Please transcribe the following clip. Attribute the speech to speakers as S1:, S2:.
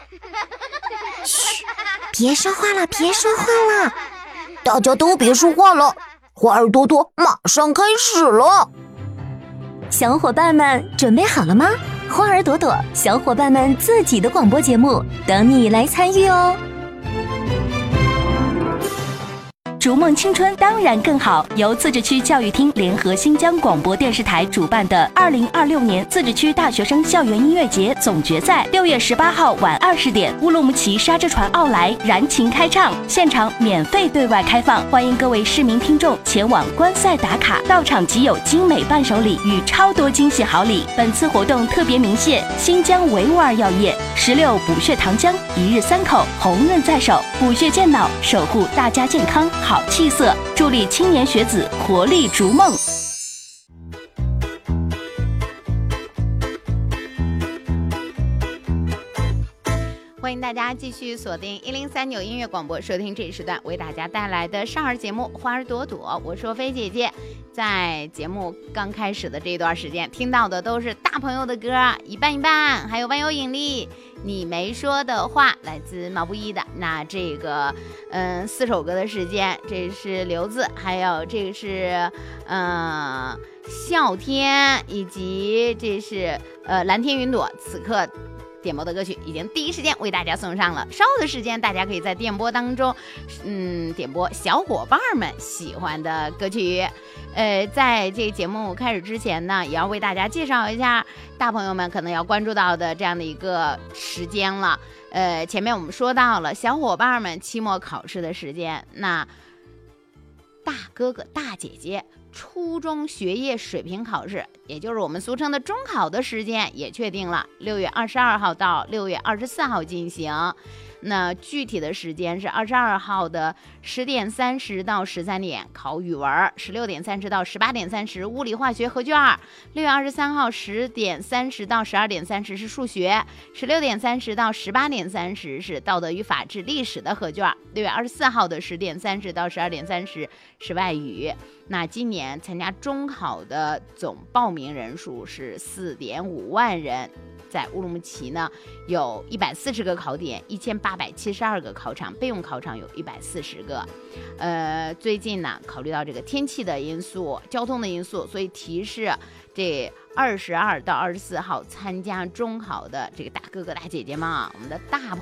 S1: 嘘，别说话了，别说话了，
S2: 大家都别说话了，花儿朵朵马上开始了。
S1: 小伙伴们准备好了吗？花儿朵朵小伙伴们自己的广播节目，等你来参与哦。逐梦青春当然更好，由自治区教育厅联合新疆广播电视台主办的2026年自治区大学生校园音乐节总决赛，6月18号晚20点，乌鲁木齐沙之船奥莱燃情开唱，现场免费对外开放，欢迎各位市民听众前往观赛打卡，到场即有精美伴手礼与超多惊喜好礼。本次活动特别鸣谢新疆维吾尔药业、16补血糖浆、1日3口、红润在手，补血健脑，守护大家健康好气色，助力青年学子活力逐梦。
S3: 欢迎大家继续锁定1039音乐广播，收听这一时段为大家带来的少儿节目《花儿朵朵》，我是菲姐姐。在节目刚开始的这一段时间，听到的都是大朋友的歌，一半一半，还有万有引力，你没说的话，来自毛不易的。那这个4首歌的时间，这是刘子，还有这个是笑天，以及这是蓝天云朵。此刻点播的歌曲已经第一时间为大家送上了，稍后的时间大家可以在电波当中点播小伙伴们喜欢的歌曲。在这个节目开始之前呢，也要为大家介绍一下大朋友们可能要关注到的这样的一个时间了。前面我们说到了小伙伴们期末考试的时间，那大哥哥大姐姐初中学业水平考试，也就是我们俗称的中考的时间也确定了，6月22号到6月24号进行。那具体的时间是22号的10点30到13点考语文，16点30到18点30物理化学合卷，6月23号10点30到12点30是数学，16点30到18点30是道德与法治历史的合卷，6月24号的10点30到12点30是外语。那今年参加中考的总报名人数是4.5万人，在乌鲁木齐呢有140个考点，1872个考场，备用考场有140个。最近呢考虑到这个天气的因素、交通的因素，所以提示这22到24号参加中考的这个大哥哥大姐姐们啊，我们的大